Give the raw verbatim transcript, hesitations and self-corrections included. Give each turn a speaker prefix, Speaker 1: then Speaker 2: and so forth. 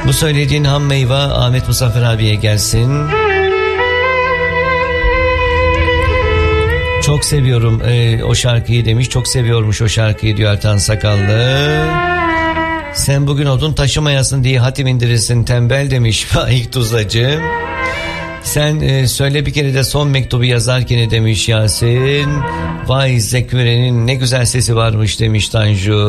Speaker 1: Bu söylediğin ham meyve Ahmet Muzaffer abiye gelsin. Çok seviyorum e, o şarkıyı demiş. Çok seviyormuş o şarkıyı diyor Ertan Sakallı. Sen bugün odun taşımayasın diye hatim indirirsin tembel demiş Faik Tuzacı. Sen e, söyle bir kere de son mektubu yazarken demiş Yasin. Vay Zeküre'nin ne güzel sesi varmış demiş Tanju.